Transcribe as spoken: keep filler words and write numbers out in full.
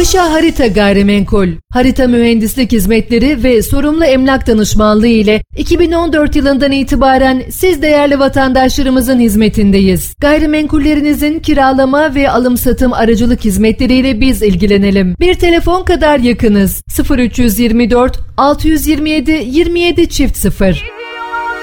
Paşa Harita Gayrimenkul, harita mühendislik hizmetleri ve sorumlu emlak danışmanlığı ile iki bin on dört yılından itibaren siz değerli vatandaşlarımızın hizmetindeyiz. Gayrimenkullerinizin kiralama ve alım-satım aracılık hizmetleriyle biz ilgilenelim. Bir telefon kadar yakınız. sıfır üç yüz yirmi dört altı yüz yirmi yedi yirmi yedi çift sıfır.